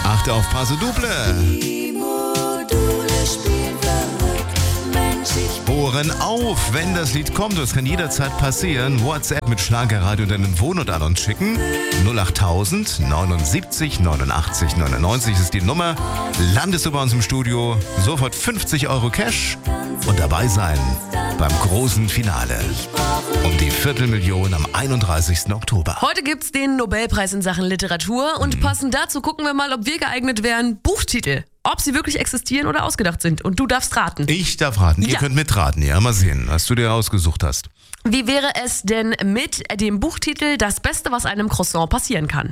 Achte auf Paso Double. Die Module spielen verrückt. Mensch, ich Ohren auf, wenn das Lied kommt. Das kann jederzeit passieren. WhatsApp mit Schlagerradio deinen Wohnort an uns schicken. 08000 79 89 99 ist die Nummer. Landest du bei uns im Studio, sofort 50 Euro Cash und dabei sein beim großen Finale um die 250.000 am 31. Oktober. Heute gibt's den Nobelpreis in Sachen Literatur und passend dazu gucken wir mal, ob wir geeignet wären. Buchtitel. Ob sie wirklich existieren oder ausgedacht sind. Und du darfst raten. Ich darf raten. Ihr Ja. könnt mitraten. Ja, mal sehen, was du dir ausgesucht hast. Wie wäre es denn mit dem Buchtitel Das Beste, was einem Croissant passieren kann?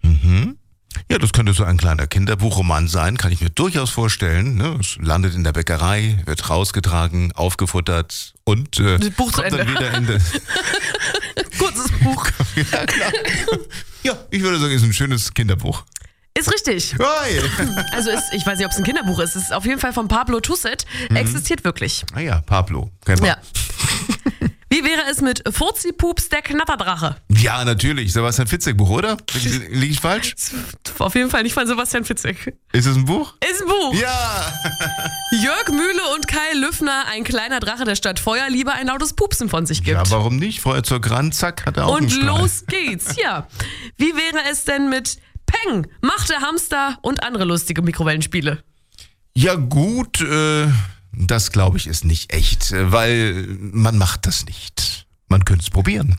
Ja, das könnte so ein kleiner Kinderbuchroman sein, kann ich mir durchaus vorstellen. Ne? Es landet in der Bäckerei, wird rausgetragen, aufgefuttert und Buch zu kommt dann Ende. wieder in das... Kurzes Buch. Ja, klar. Ja, ich würde sagen, ist ein schönes Kinderbuch. Ist richtig. Hi. Also ich weiß nicht, ob es ein Kinderbuch ist. Es ist auf jeden Fall von Pablo Tusset. Existiert wirklich. Ah ja, Pablo. Kennen wir. Ja. Wie wäre es mit Furzi-Pups, der Knatterdrache? Ja, natürlich. Sebastian Fitzek Buch, oder? Liege ich falsch? Auf jeden Fall nicht von Sebastian Fitzek. Ist es ein Buch? Ist ein Buch. Ja. Jörg Mühle und Kai Lüffner, ein kleiner Drache, der statt Feuer lieber ein lautes Pupsen von sich gibt. Ja, warum nicht? Feuerzeug ran, zack, hat er auch einen Und Strahl. los geht's, ja. Wie wäre es denn mit Peng, Macht der Hamster und andere lustige Mikrowellenspiele? Ja gut, das glaube ich ist nicht echt, weil man macht das nicht. Man könnte es probieren.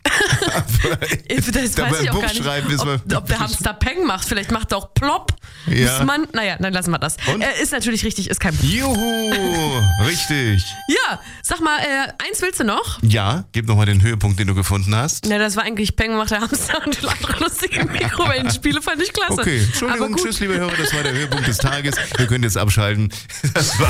Das Da weiß beim ich auch Buch gar nicht, schreiben ist man- ob der Hamster Peng macht. Vielleicht macht er auch Plopp. Ja. Muss man, naja, dann lassen wir das. Und? Ist natürlich richtig, ist kein Buch. Juhu, richtig. Ja, sag mal, eins willst du noch? Ja, gib nochmal den Höhepunkt, den du gefunden hast. Na, das war eigentlich Peng, Macht der Hamster und andere lustige Mikrowellenspiele, fand ich klasse. Okay, Entschuldigung, Aber gut. tschüss, liebe Hörer, das war der Höhepunkt des Tages. Ihr könnt jetzt abschalten. Das war